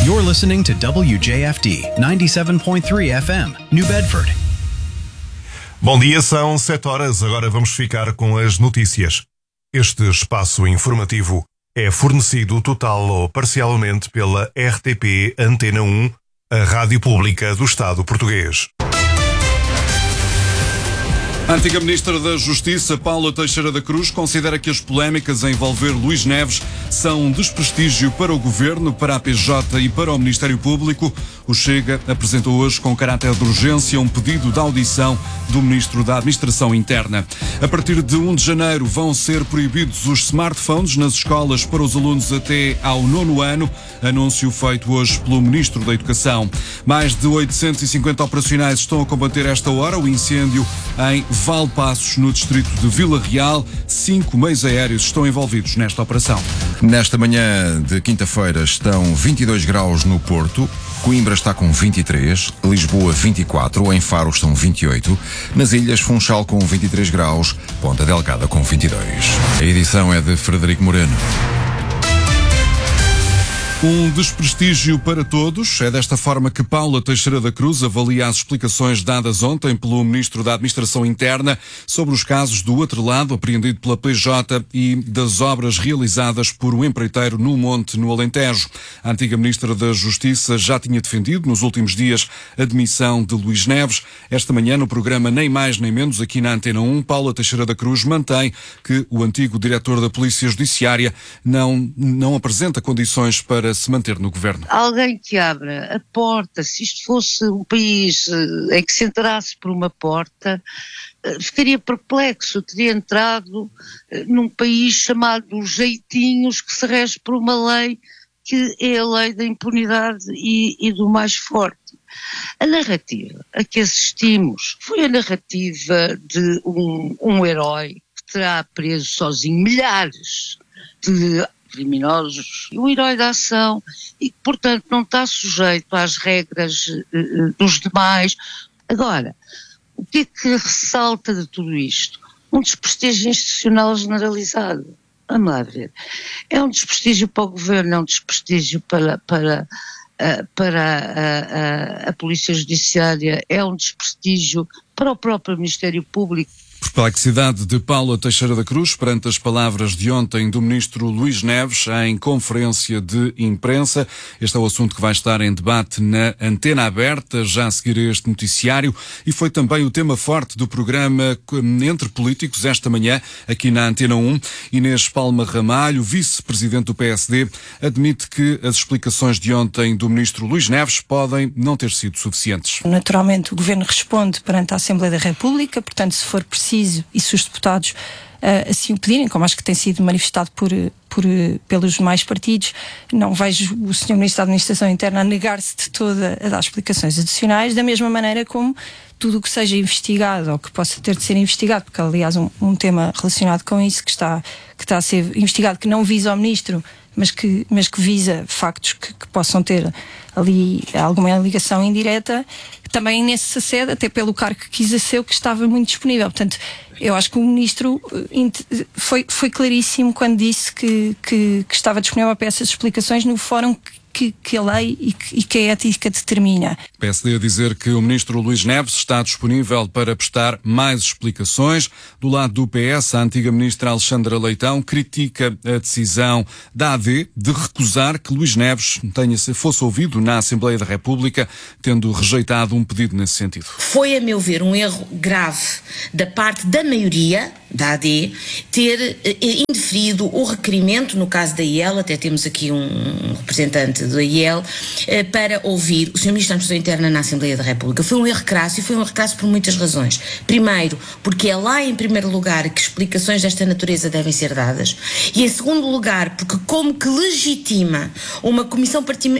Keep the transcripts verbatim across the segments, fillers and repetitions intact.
You're listening to W J F D ninety-seven point three F M, New Bedford. Bom dia, são sete horas. Agora vamos ficar com as notícias. Este espaço informativo é fornecido total ou parcialmente pela R T P Antena um, a rádio pública do Estado português. A antiga Ministra da Justiça, Paula Teixeira da Cruz, considera que as polémicas a envolver Luís Neves são um desprestígio para o Governo, para a P J e para o Ministério Público. O Chega apresentou hoje, com caráter de urgência, um pedido de audição do Ministro da Administração Interna. A partir de um de janeiro vão ser proibidos os smartphones nas escolas para os alunos até ao nono ano, anúncio feito hoje pelo Ministro da Educação. Mais de oitocentos e cinquenta operacionais estão a combater esta hora o incêndio em Valpassos, no distrito de Vila Real. Cinco meios aéreos estão envolvidos nesta operação. Nesta manhã de quinta-feira estão vinte e dois graus no Porto, Coimbra está com vinte e três, Lisboa vinte e quatro, em Faro estão vinte e oito, nas Ilhas Funchal com vinte e três graus, Ponta Delgada com vinte e dois. A edição é de Frederico Moreno. Um desprestígio para todos. É desta forma que Paula Teixeira da Cruz avalia as explicações dadas ontem pelo Ministro da Administração Interna sobre os casos do atrelado apreendido pela P J e das obras realizadas por um empreiteiro no Monte, no Alentejo. A antiga Ministra da Justiça já tinha defendido nos últimos dias a demissão de Luís Neves. Esta manhã, no programa Nem Mais Nem Menos, aqui na Antena um, Paula Teixeira da Cruz mantém que o antigo diretor da Polícia Judiciária não, não apresenta condições para se manter no governo. Alguém que abra a porta, se isto fosse um país em que se entrasse por uma porta, ficaria perplexo, teria entrado num país chamado Jeitinhos, que se rege por uma lei que é a lei da impunidade e, e do mais forte. A narrativa a que assistimos foi a narrativa de um, um herói que terá preso sozinho milhares de criminosos, um herói da ação e que, portanto, não está sujeito às regras uh, dos demais. Agora, o que é que ressalta de tudo isto? Um desprestígio institucional generalizado. Vamos lá ver. É um desprestígio para o governo, é um desprestígio para, para, uh, para a, a, a Polícia Judiciária, é um desprestígio para o próprio Ministério Público. Perplexidade de Paula Teixeira da Cruz perante as palavras de ontem do Ministro Luís Neves em conferência de imprensa. Este é o assunto que vai estar em debate na Antena Aberta, já a seguir este noticiário, e foi também o tema forte do programa Entre Políticos esta manhã, aqui na Antena um. Inês Palma Ramalho, vice-presidente do P S D, admite que as explicações de ontem do Ministro Luís Neves podem não ter sido suficientes. Naturalmente, o Governo responde perante a Assembleia da República, portanto, se for preciso e se os deputados uh, assim o pedirem, como acho que tem sido manifestado por, por, pelos demais partidos, não vejo o senhor Ministro da Administração Interna a negar-se de toda a dar explicações adicionais, da mesma maneira como tudo o que seja investigado ou que possa ter de ser investigado, porque aliás um, um tema relacionado com isso que está, que está a ser investigado, que não visa ao Ministro, mas que, mas que visa factos que, que possam ter ali alguma ligação indireta, também nesse sede, até pelo cargo que quis exercer, que estava muito disponível. Portanto, eu acho que o Ministro foi, foi claríssimo quando disse que, que, que estava disponível para essas explicações no fórum que Que, que a lei e que, e que a ética determina. P S D a dizer que o Ministro Luís Neves está disponível para prestar mais explicações. Do lado do P S, a antiga Ministra Alexandra Leitão critica a decisão da A D de recusar que Luís Neves tenha, fosse ouvido na Assembleia da República, tendo rejeitado um pedido nesse sentido. Foi, a meu ver, um erro grave da parte da maioria da A D ter eh, indeferido o requerimento, no caso da I E L, até temos aqui um representante da I E L, eh, para ouvir o senhor Ministro da Administração Interna na Assembleia da República. Foi um erro crasso e foi um erro crasso por muitas razões. Primeiro, porque é lá em primeiro lugar que explicações desta natureza devem ser dadas, e em segundo lugar, porque como que legitima uma comissão,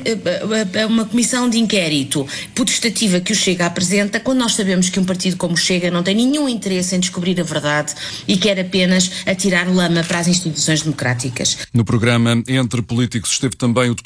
uma comissão de inquérito potestativa que o Chega apresenta, quando nós sabemos que um partido como o Chega não tem nenhum interesse em descobrir a verdade e quer apenas atirar lama para as instituições democráticas. No programa Entre Políticos esteve também o deputado da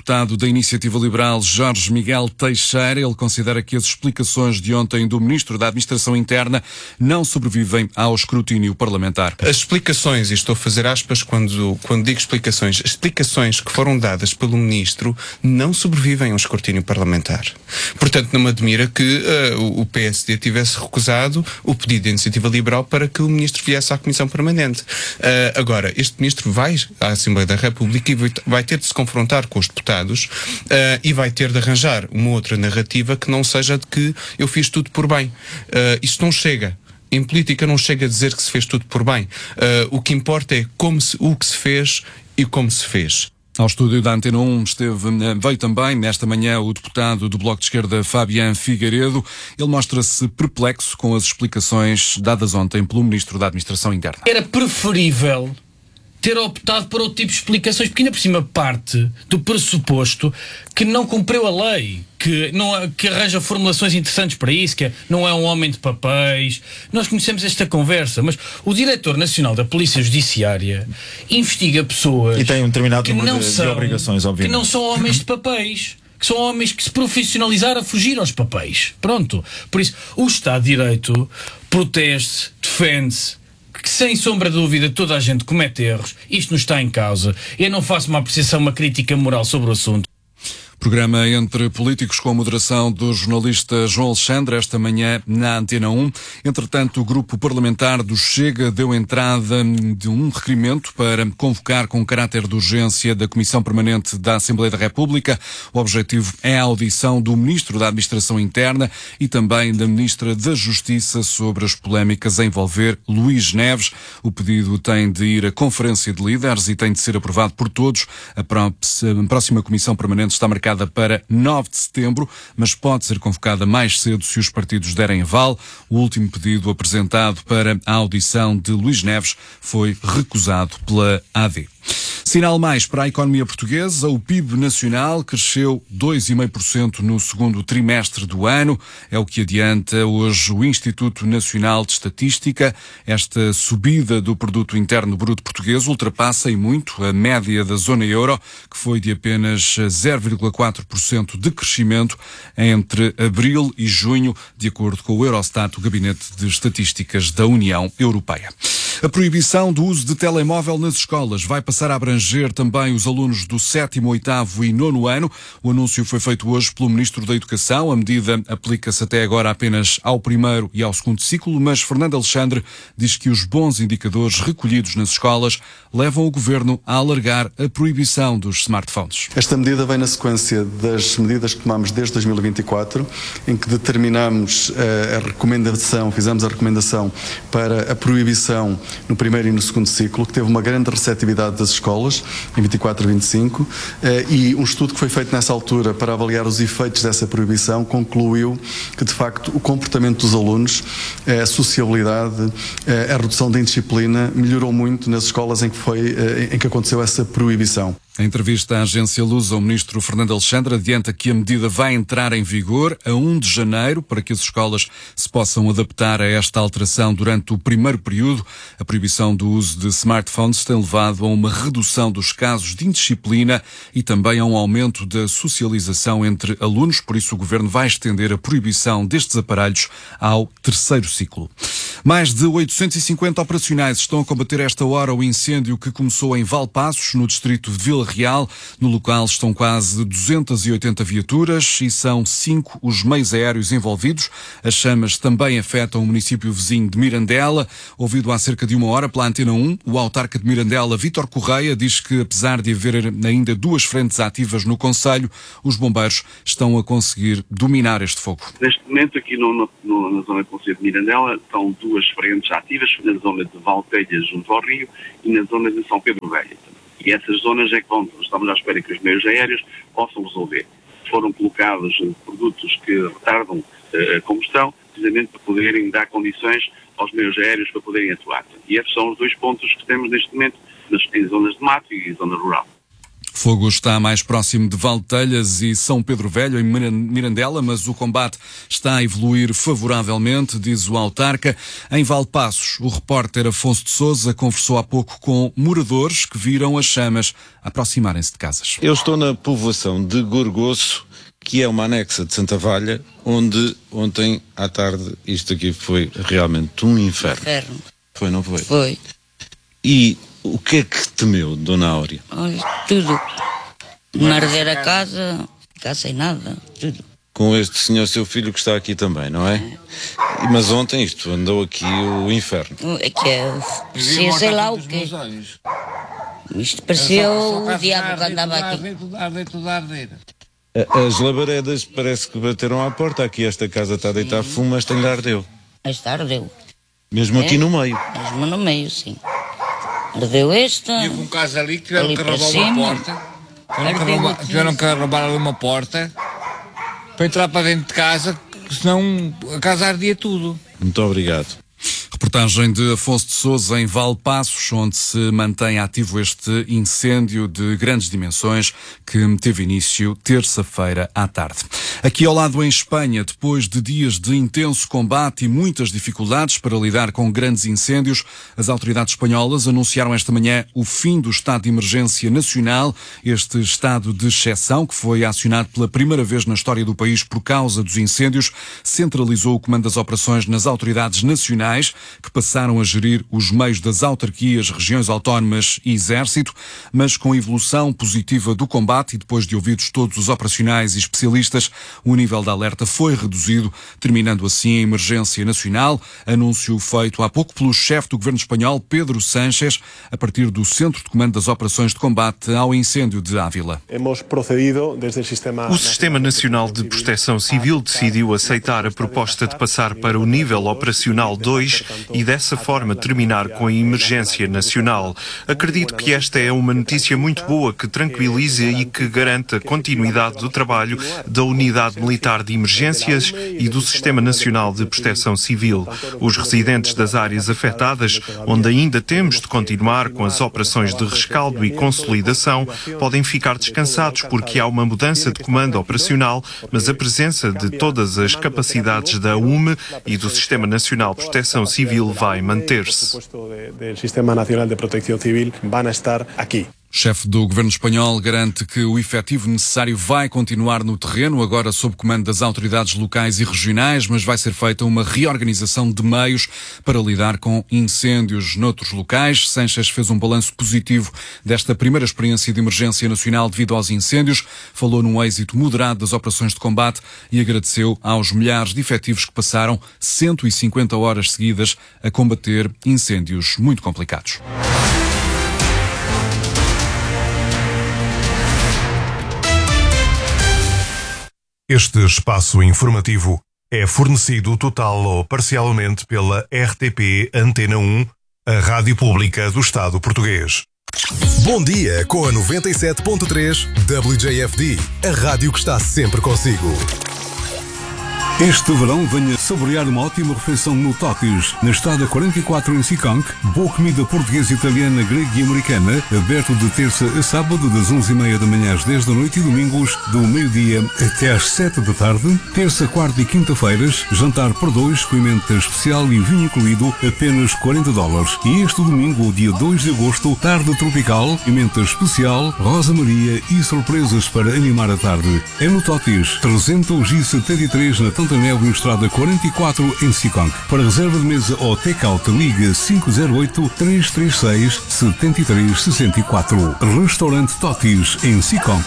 Iniciativa Liberal, Jorge Miguel Teixeira. Ele considera que as explicações de ontem do Ministro da Administração Interna não sobrevivem ao escrutínio parlamentar. As explicações, e estou a fazer aspas quando, quando digo explicações, as explicações que foram dadas pelo Ministro não sobrevivem ao escrutínio parlamentar. Portanto, não me admira que uh, o P S D tivesse recusado o pedido da Iniciativa Liberal para que o Ministro viesse à Comissão Permanente. Uh, agora, este Ministro vai à Assembleia da República e vai ter de se confrontar com os deputados uh, e vai ter de arranjar uma outra narrativa que não seja de que eu fiz tudo por bem. Uh, isto não chega. Em política não chega a dizer que se fez tudo por bem. Uh, o que importa é como se, o que se fez e como se fez. Ao estúdio da Antena um esteve, veio também, nesta manhã, o deputado do Bloco de Esquerda, Fabián Figueiredo. Ele mostra-se perplexo com as explicações dadas ontem pelo Ministro da Administração Interna. Era preferível ter optado por outro tipo de explicações, porque ainda por cima parte do pressuposto que não cumpriu a lei, que, não, que arranja formulações interessantes para isso, que é, não é um homem de papéis. Nós conhecemos esta conversa, mas o Diretor Nacional da Polícia Judiciária investiga pessoas e tem um determinado que número não de, são, de obrigações, obviamente. que não são homens de papéis. Que são homens que se profissionalizaram a fugir aos papéis. Pronto. Por isso, o Estado de Direito protege-se, defende-se, que sem sombra de dúvida toda a gente comete erros. Isto não está em causa. Eu não faço uma apreciação, uma crítica moral sobre o assunto. Programa Entre Políticos com a moderação do jornalista João Alexandre, esta manhã na Antena um. Entretanto, o grupo parlamentar do Chega deu entrada de um requerimento para convocar com caráter de urgência da Comissão Permanente da Assembleia da República. O objetivo é a audição do Ministro da Administração Interna e também da Ministra da Justiça sobre as polémicas a envolver Luís Neves. O pedido tem de ir à Conferência de Líderes e tem de ser aprovado por todos. A próxima Comissão Permanente está marcada para nove de setembro, mas pode ser convocada mais cedo se os partidos derem aval. O último pedido apresentado para a audição de Luís Neves foi recusado pela A D. Sinal mais para a economia portuguesa. O P I B nacional cresceu dois vírgula cinco por cento no segundo trimestre do ano. É o que adianta hoje o Instituto Nacional de Estatística. Esta subida do produto interno bruto português ultrapassa em muito a média da zona euro, que foi de apenas zero vírgula quatro por cento de crescimento entre abril e junho, de acordo com o Eurostat, o Gabinete de Estatísticas da União Europeia. A proibição do uso de telemóvel nas escolas vai passar a abranger também os alunos do sétimo, oitavo e nono ano. O anúncio foi feito hoje pelo Ministro da Educação. A medida aplica-se até agora apenas ao primeiro e ao segundo ciclo, mas Fernando Alexandre diz que os bons indicadores recolhidos nas escolas levam o Governo a alargar a proibição dos smartphones. Esta medida vem na sequência das medidas que tomamos desde dois mil e vinte e quatro, em que determinamos a recomendação, fizemos a recomendação para a proibição no primeiro e no segundo ciclo, que teve uma grande receptividade das escolas, em vinte e quatro e vinte e cinco, e um estudo que foi feito nessa altura para avaliar os efeitos dessa proibição concluiu que, de facto, o comportamento dos alunos, a sociabilidade, a redução da indisciplina melhorou muito nas escolas em que, foi, em que aconteceu essa proibição. Em entrevista à agência Lusa, o ministro Fernando Alexandre adianta que a medida vai entrar em vigor a primeiro de janeiro para que as escolas se possam adaptar a esta alteração durante o primeiro período. A proibição do uso de smartphones tem levado a uma redução dos casos de indisciplina e também a um aumento da socialização entre alunos, por isso o Governo vai estender a proibição destes aparelhos ao terceiro ciclo. Mais de oitocentos e cinquenta operacionais estão a combater esta hora o incêndio que começou em Valpaços, no distrito de Vila Real. No local estão quase duzentas e oitenta viaturas e são cinco os meios aéreos envolvidos. As chamas também afetam o município vizinho de Mirandela. Ouvido há cerca de uma hora pela Antena um, o autarca de Mirandela, Vítor Correia, diz que apesar de haver ainda duas frentes ativas no concelho, os bombeiros estão a conseguir dominar este fogo. Neste momento, aqui no, no, na zona do concelho de Mirandela, estão duas frentes ativas, na zona de Valtelhas, junto ao rio, e na zona de São Pedro Velho. E essas zonas é que vão, estamos à espera que os meios aéreos possam resolver. Foram colocados produtos que retardam a combustão, precisamente para poderem dar condições aos meios aéreos para poderem atuar. E esses são os dois pontos que temos neste momento nas, em zonas de mato e zona rural. Fogo está mais próximo de Valtelhas e São Pedro Velho, em Mirandela, mas o combate está a evoluir favoravelmente, diz o autarca. Em Valpaços, o repórter Afonso de Sousa conversou há pouco com moradores que viram as chamas aproximarem-se de casas. Eu estou na povoação de Gorgoço, que é uma anexa de Santa Valha, onde ontem à tarde isto aqui foi realmente um inferno. Inferno. Foi, não foi? Foi. E o que é que temeu, Dona Áurea? Olha, tudo. Não arder a casa, ficar sem nada, tudo. Com este senhor, seu filho, que está aqui também, não é? é. Mas ontem isto andou aqui o inferno. É que é, parecia sei lá o quê. Isto parecia o diabo que andava aqui. As labaredas parece que bateram à porta. Aqui esta casa está a deitar fumo, esta ainda ardeu. Esta ardeu. Mesmo é? Aqui no meio? Mesmo no meio, sim. Ardeu esta. E houve um caso ali que tiveram que roubar uma porta. Tiveram que roubar, tiveram que roubar ali uma porta para entrar para dentro de casa, senão a casa ardia tudo. Muito obrigado. Reportagem de Afonso de Sousa em Valpaços, onde se mantém ativo este incêndio de grandes dimensões que teve início terça-feira à tarde. Aqui ao lado em Espanha, depois de dias de intenso combate e muitas dificuldades para lidar com grandes incêndios, as autoridades espanholas anunciaram esta manhã o fim do estado de emergência nacional, este estado de exceção que foi acionado pela primeira vez na história do país por causa dos incêndios, centralizou o comando das operações nas autoridades nacionais, que passaram a gerir os meios das autarquias, regiões autónomas e exército, mas com evolução positiva do combate e depois de ouvidos todos os operacionais e especialistas, o nível de alerta foi reduzido, terminando assim a emergência nacional, anúncio feito há pouco pelo chefe do governo espanhol, Pedro Sánchez, a partir do Centro de Comando das Operações de Combate ao Incêndio de Ávila. O Sistema Nacional de Proteção Civil decidiu aceitar a proposta de passar para o nível operacional dois e dessa forma terminar com a emergência nacional. Acredito que esta é uma notícia muito boa que tranquiliza e que garante a continuidade do trabalho da Unidade Militar de Emergências e do Sistema Nacional de Proteção Civil. Os residentes das áreas afetadas, onde ainda temos de continuar com as operações de rescaldo e consolidação, podem ficar descansados porque há uma mudança de comando operacional, mas a presença de todas as capacidades da U M E e do Sistema Nacional de Proteção Civil vai manter-se. O chefe do governo espanhol garante que o efetivo necessário vai continuar no terreno, agora sob comando das autoridades locais e regionais, mas vai ser feita uma reorganização de meios para lidar com incêndios noutros locais. Sánchez fez um balanço positivo desta primeira experiência de emergência nacional devido aos incêndios, falou num êxito moderado das operações de combate e agradeceu aos milhares de efetivos que passaram cento e cinquenta horas seguidas a combater incêndios muito complicados. Este espaço informativo é fornecido total ou parcialmente pela R T P Antena um, a rádio pública do Estado português. Bom dia com a noventa e sete ponto três W J F D, a rádio que está sempre consigo. Este verão venha saborear uma ótima refeição no Totis, na Estrada quarenta e quatro em Siconc. Boa comida portuguesa, italiana, grega e americana, aberto de terça a sábado das onze e meia da manhã às dez da noite e domingos do meio-dia até às sete da tarde. Terça, quarta e quinta-feiras, jantar por dois, com emenda especial e vinho incluído, apenas quarenta dólares. E este domingo, dia dois de agosto, tarde tropical, emenda especial, Rosa Maria e surpresas para animar a tarde. É no Totis, trezentos e setenta e três na Tantanel, na Estrada quarenta e quatro em Siconc. Para reserva de mesa ou take-out, liga cinco zero oito, três três seis, sete três seis quatro. Restaurante Totis em Siconc.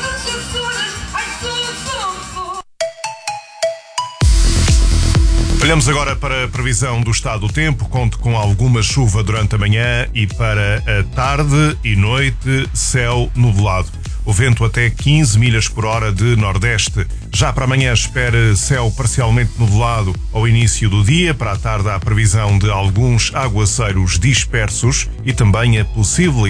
Olhamos agora para a previsão do estado do tempo. Conte com alguma chuva durante a manhã e para a tarde e noite, céu nublado. O vento até quinze milhas por hora de nordeste. Já para amanhã espere céu parcialmente nublado ao início do dia. Para a tarde há previsão de alguns aguaceiros dispersos e também a possibilidade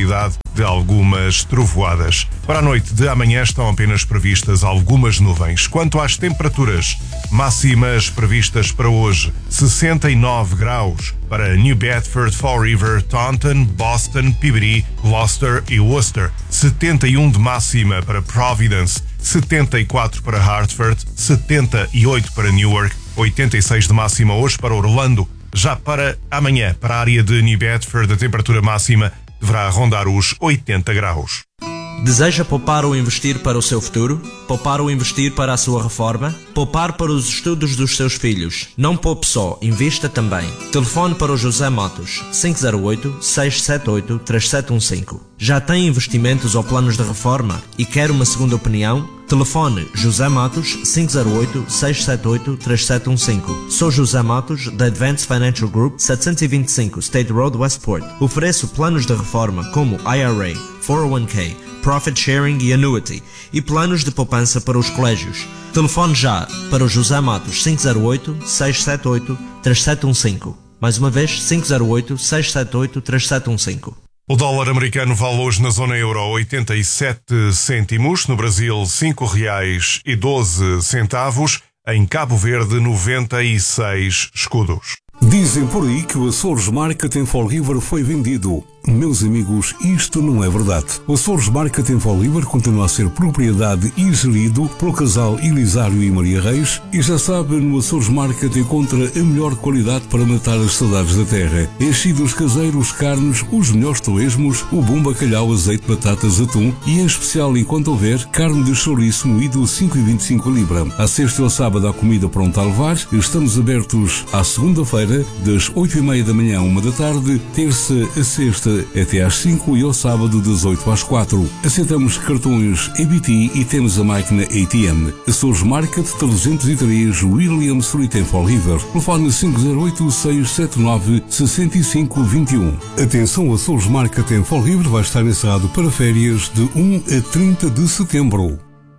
de algumas trovoadas. Para a noite de amanhã estão apenas previstas algumas nuvens. Quanto às temperaturas, máximas previstas para hoje, sessenta e nove graus para New Bedford, Fall River, Taunton, Boston, Peabody, Gloucester e Worcester, setenta e um de máxima para Providence, setenta e quatro para Hartford, setenta e oito para Newark, oitenta e seis de máxima hoje para Orlando. Já para amanhã, para a área de New Bedford, a temperatura máxima deverá rondar os oitenta graus. Deseja poupar ou investir para o seu futuro? Poupar ou investir para a sua reforma? Poupar para os estudos dos seus filhos? Não poupe só, invista também. Telefone para o José Matos, cinco zero oito, seis sete oito, três sete um cinco. Já tem investimentos ou planos de reforma e quer uma segunda opinião? Telefone José Matos, cinco zero oito, seis sete oito, três sete um cinco. Sou José Matos, da Advanced Financial Group, setecentos e vinte e cinco State Road, Westport. Ofereço planos de reforma como I R A, quatro oh um K, Profit Sharing e Annuity e planos de poupança para os colégios. Telefone já para o José Matos, cinco zero oito, seis sete oito, três sete um cinco. Mais uma vez, cinco zero oito, seis sete oito, três sete um cinco. O dólar americano vale hoje na zona euro oitenta e sete cêntimos, no Brasil cinco reais e doze centavos, em Cabo Verde noventa e seis escudos. Dizem por aí que o Açores Market em Fall River foi vendido. Meus amigos, isto não é verdade. O Açores Market em Fall River continua a ser propriedade e gerido pelo casal Elisário e Maria Reis, e já sabe, no Açores Market encontra a melhor qualidade para matar as saudades da terra. Enchidos caseiros, carnes, os melhores torresmos, o bom bacalhau, azeite, batatas, atum e, em especial, enquanto houver, carne de chouriço moído cinco e vinte e cinco a libra. À sexta e ao sábado a comida pronta a levar. Estamos abertos à segunda-feira, das oito e meia da manhã à uma da tarde, terça a sexta até às cinco e ao sábado das oito às quatro. Aceitamos cartões A B T e temos a máquina A T M. Açores Market trezentos e três William Street em Fall River. Telefone cinco zero oito, seis sete nove, seis cinco dois um. Atenção, o Açores Market em Fall River vai estar encerrado para férias de um a trinta de setembro.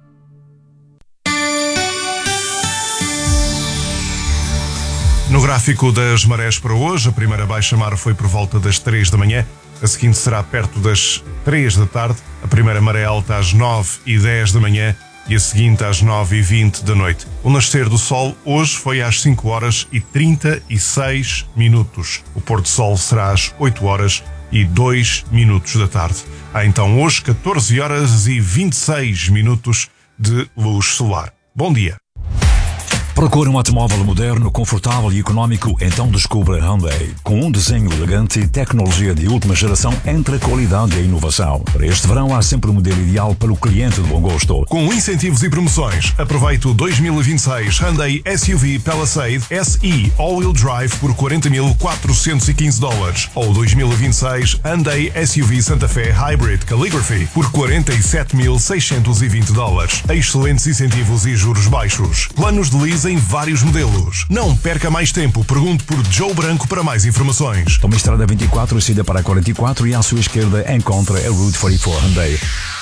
No gráfico das marés para hoje, a primeira baixa-mar foi por volta das três da manhã, a seguinte será perto das três da tarde, a primeira maré alta às nove e dez da manhã e a seguinte às nove e vinte da noite. O nascer do sol hoje foi às cinco horas e trinta e seis minutos. O pôr do sol será às oito horas e dois minutos da tarde. Há então hoje catorze horas e vinte e seis minutos de luz solar. Bom dia. Procura um automóvel moderno, confortável e económico? Então descubra Hyundai. Com um desenho elegante e tecnologia de última geração entre a qualidade e a inovação. Para este verão há sempre o modelo ideal para o cliente de bom gosto. Com incentivos e promoções, aproveite o dois mil e vinte e seis Hyundai S U V Palisade S E All-Wheel Drive por quarenta mil quatrocentos e quinze dólares ou dois mil e vinte e seis Hyundai S U V Santa Fe Hybrid Calligraphy por quarenta e sete mil seiscentos e vinte dólares. Excelentes incentivos e juros baixos. Planos de lease em vários modelos. Não perca mais tempo. Pergunte por Joe Branco para mais informações. Tome a estrada vinte e quatro, saída para a quarenta e quatro e à sua esquerda encontra a Route quarenta e quatro Hyundai.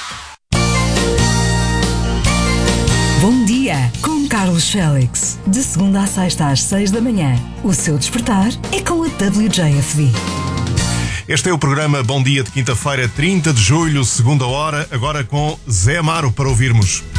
Bom dia com Carlos Félix. De segunda a sexta às seis da manhã. O seu despertar é com a W J F D. Este é o programa Bom Dia de quinta-feira, trinta de julho, segunda hora, agora com Zé Amaro para ouvirmos.